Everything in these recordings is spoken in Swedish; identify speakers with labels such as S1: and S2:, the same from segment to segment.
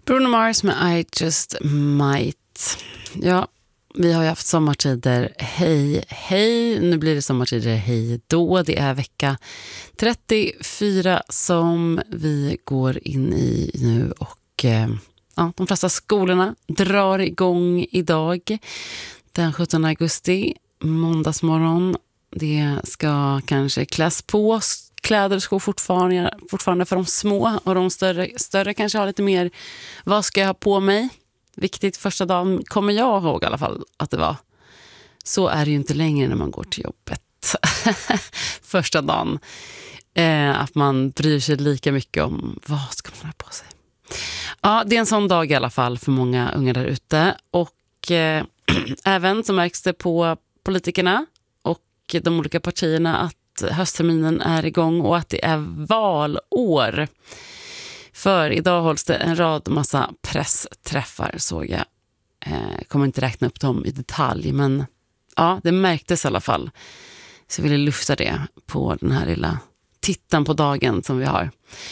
S1: Bruno Mars med I Just Might. Ja, vi har ju haft sommartider. Hej. Nu blir det sommartider. Hej då. Det är vecka 34 som vi går in i nu. Och ja, de flesta skolorna drar igång idag. Den 17 augusti, måndagsmorgon. Det ska kanske kläs på kläder och skor fortfarande för de små, och de större kanske har lite mer, vad ska jag ha på mig? Viktigt första dagen, kommer jag ihåg i alla fall att det var. Så är det ju inte längre när man går till jobbet. Första dagen. Att man bryr sig lika mycket om vad ska man ha på sig. Ja, det är en sån dag i alla fall för många unga där ute. Och även så märks det på politikerna och de olika partierna att höstterminen är igång och att det är valår. För idag hålls det en massa pressträffar, såg jag. Kommer inte räkna upp dem i detalj, men ja, det märktes i alla fall. Så jag ville lyfta det på den här lilla tittan på dagen som vi har.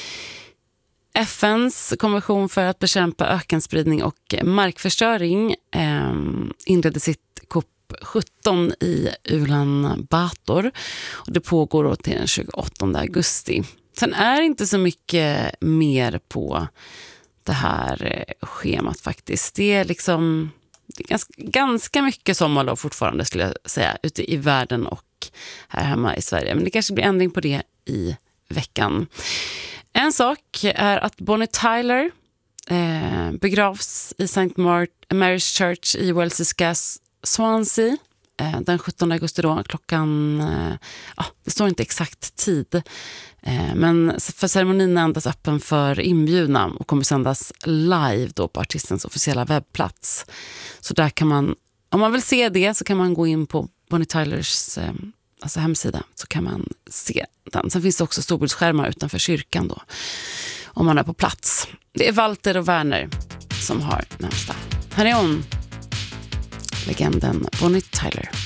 S1: FNs konvention för att bekämpa ökenspridning och markförstöring inledde sitt COP17 i Ulan Bator, och det pågår då till den 28 augusti. Sen är det inte så mycket mer på det här schemat faktiskt. Det är liksom ganska mycket sommarlov fortfarande, skulle jag säga, ute i världen och här hemma i Sverige. Men det kanske blir ändring på det i veckan. En sak är att Bonnie Tyler begravs i St. Mary's Church i Welsie's Swansea den 17 augusti då, klockan, det står inte exakt tid, men för ceremonin är endast öppen för inbjudna och kommer sändas live då på artistens officiella webbplats. Så där kan man, om man vill se det, så kan man gå in på Bonnie Tylers hemsida, så kan man se den. Sen finns det också storbildsskärmar utanför kyrkan då, om man är på plats. Det är Walter och Werner som har närmsta. Här är hon, legenden Bonnie Tyler.